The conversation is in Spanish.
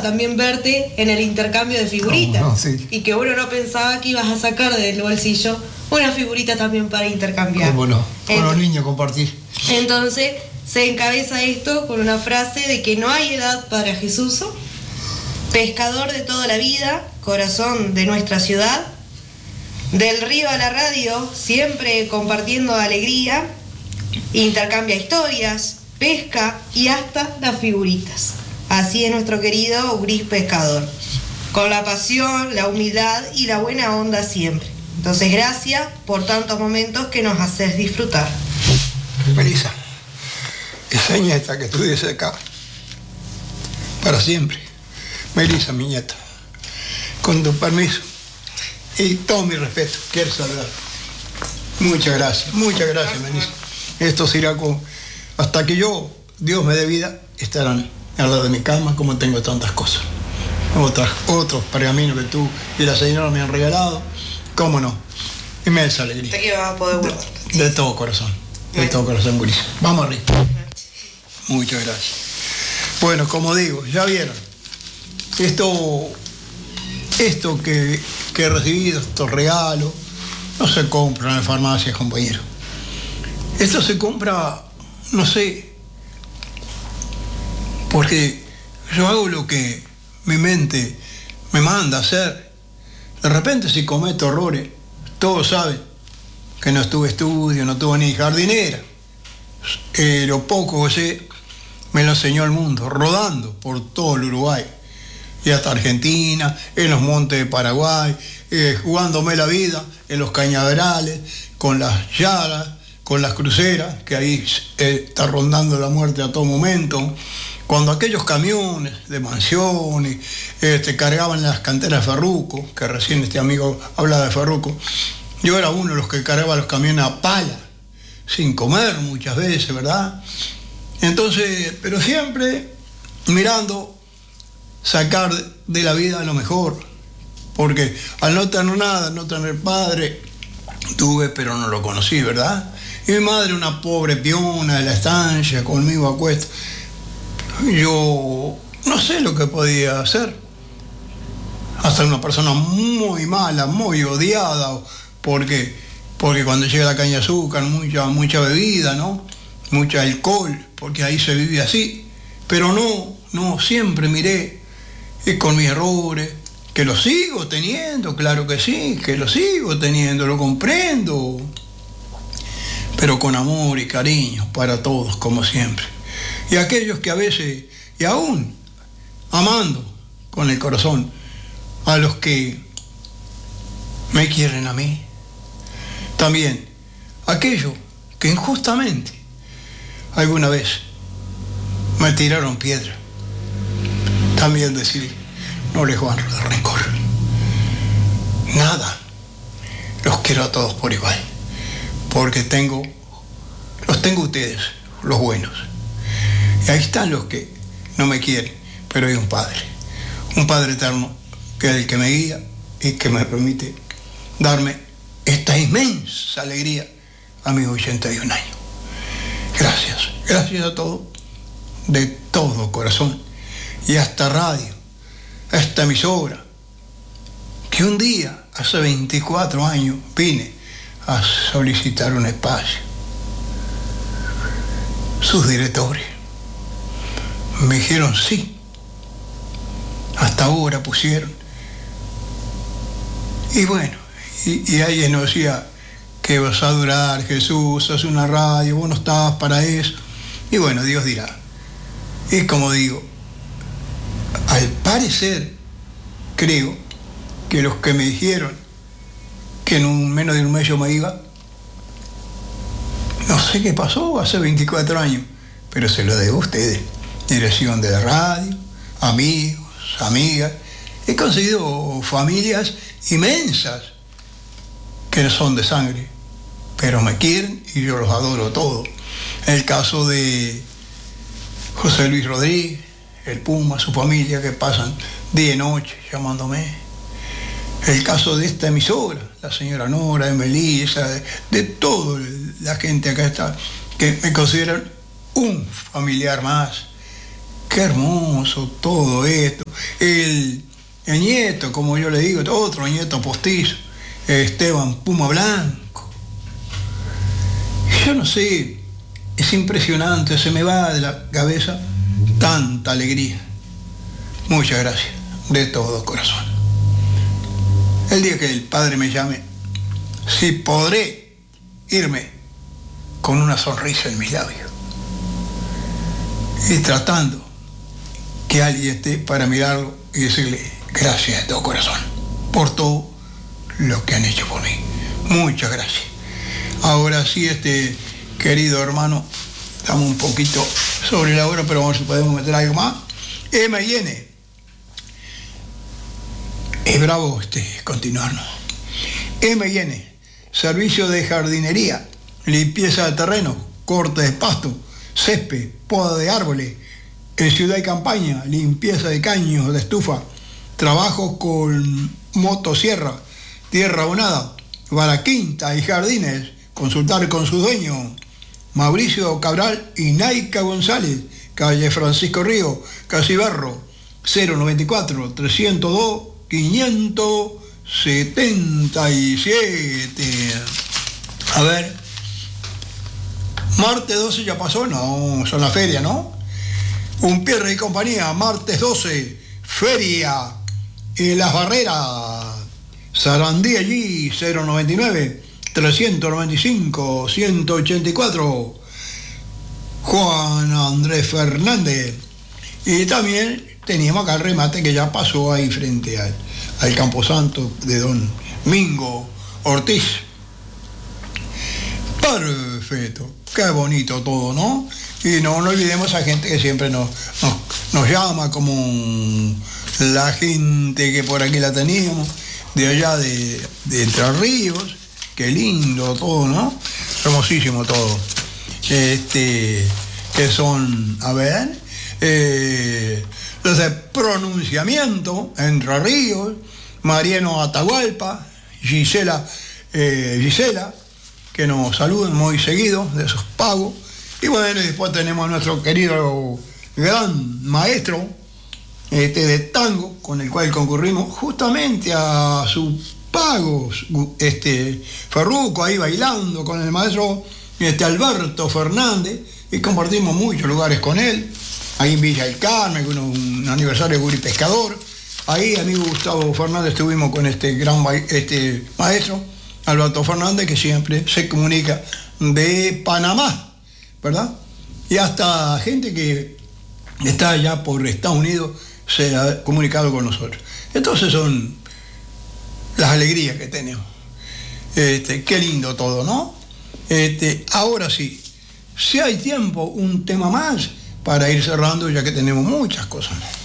también verte en el intercambio de figuritas. No, sí. Y que uno no pensaba que ibas a sacar del bolsillo una figurita también para intercambiar. ¿Cómo no? Con los niños compartir. Entonces se encabeza esto con una frase de que no hay edad para Jesús, pescador de toda la vida, corazón de nuestra ciudad, del río a la radio, siempre compartiendo alegría, intercambia historias, pesca y hasta las figuritas. Así es nuestro querido gris pescador, con la pasión, la humildad y la buena onda siempre. Entonces, gracias por tantos momentos que nos haces disfrutar. Melissa, esa nieta que estuviese acá, para siempre. Melissa, mi nieta, con tu permiso y todo mi respeto, quiero saludar. Muchas gracias, Melissa. Esto será hasta que Dios me dé vida, estarán al lado de mi cama, como tengo tantas cosas. Otros pergaminos que tú y la señora me han regalado, cómo no, inmensa alegría. Hasta que vas a poder guardar. De todo corazón, Guriza. Vamos arriba. Muchas gracias. Bueno, como digo, ya vieron, esto que he recibido, estos regalos, no se compran en las farmacias, compañero. Esto se compra, no sé, porque yo hago lo que mi mente me manda a hacer. De repente, si cometo errores, todos saben que no estuve estudio, no tuve ni jardinera. Lo poco que sé me lo enseñó el mundo, rodando por todo el Uruguay y hasta Argentina, en los montes de Paraguay, jugándome la vida en los cañaverales, con las yaras, con las cruceras, que ahí está rondando la muerte a todo momento. Cuando aquellos camiones de mansiones cargaban las canteras de Ferruco, que recién este amigo hablaba de Ferruco, yo era uno de los que cargaba los camiones a pala, sin comer muchas veces, ¿verdad? Entonces, pero siempre mirando sacar de la vida lo mejor, porque al no tener nada, no tener padre, tuve pero no lo conocí, ¿verdad? Y mi madre, una pobre piona de la estancia, conmigo a cuesta. Yo no sé lo que podía hacer. Hasta una persona muy mala, muy odiada, porque cuando llega la caña de azúcar, mucha bebida, ¿no? Mucho alcohol, porque ahí se vive así. Pero no, siempre miré, y con mis errores, que los sigo teniendo, claro que sí, que los sigo teniendo, lo comprendo, pero con amor y cariño para todos, como siempre. Y aquellos que a veces, y aún amando con el corazón, a los que me quieren a mí, también aquellos que injustamente alguna vez me tiraron piedra, también decir, no les guardo de rencor, nada, los quiero a todos por igual, porque los tengo ustedes, los buenos, y ahí están los que no me quieren, pero hay un Padre eterno, que es el que me guía y que me permite darme esta inmensa alegría a mis 81 años. Gracias a todos, de todo corazón, y a esta radio, a esta emisora, que un día, hace 24 años, vine a solicitar un espacio. Sus directores me dijeron sí, hasta ahora pusieron. Y bueno, y alguien nos decía que vas a durar, Jesús, haz una radio, vos no estabas para eso. Y bueno, Dios dirá. Y como digo, al parecer, creo que los que me dijeron que en menos de un mes yo me iba, no sé qué pasó hace 24 años, pero se lo debo a ustedes. Dirección de la radio, amigos, amigas. He conseguido familias inmensas que no son de sangre, pero me quieren y yo los adoro todos. El caso de José Luis Rodríguez, el Puma, su familia, que pasan día y noche llamándome. El caso de esta emisora, la señora Nora, de Melissa, de toda la gente acá está, que me consideran un familiar más. Qué hermoso todo esto. el nieto, como yo le digo, otro nieto postizo, Esteban Puma Blanco. Yo no sé, es impresionante, se me va de la cabeza tanta alegría. Muchas gracias, de todo corazón. El día que el Padre me llame, si podré irme con una sonrisa en mis labios y tratando que alguien esté para mirarlo y decirle gracias de todo corazón por todo lo que han hecho por mí. Muchas gracias. Ahora sí, querido hermano, estamos un poquito sobre la hora, pero vamos a ver si podemos meter algo más. M&N. Es bravo continuarnos. M&N, servicio de jardinería, limpieza de terreno, corte de pasto, césped, poda de árboles, en ciudad y campaña, limpieza de caños, de estufa, trabajos con motosierra, tierra abonada, baraquinta y jardines. Consultar con su dueño, Mauricio Cabral y Naica González, calle Francisco Río, Casibarro, 094-302-577. A ver, martes 12 ya pasó, no, son la feria, ¿no? Unpierre y compañía, martes 12, feria en Las Barreras, Sarandí allí, 099-395-184, Juan Andrés Fernández. Y también teníamos acá el remate que ya pasó ahí frente al Camposanto de don Mingo Ortiz. Perfecto, qué bonito todo, ¿no? Y no olvidemos a gente que siempre nos llama, como la gente que por aquí la teníamos, de allá de Entre Ríos. Qué lindo todo, ¿no? Hermosísimo todo. Que son, a ver, los de pronunciamiento, Entre Ríos, Mariano Atahualpa, Gisela, que nos saludan muy seguido de esos pagos. Y bueno, después tenemos a nuestro querido gran maestro de tango, con el cual concurrimos justamente a su pago, Ferruco ahí bailando con el maestro Alberto Fernández, y compartimos muchos lugares con él, ahí en Villa del Carmen, con un aniversario de Guri Pescador. Ahí, amigo Gustavo Fernández, estuvimos con este gran maestro, Alberto Fernández, que siempre se comunica de Panamá, ¿verdad? Y hasta gente que está allá por Estados Unidos se ha comunicado con nosotros. Entonces son las alegrías que tenemos. Qué lindo todo, ¿no? Ahora sí, si hay tiempo, un tema más para ir cerrando, ya que tenemos muchas cosas.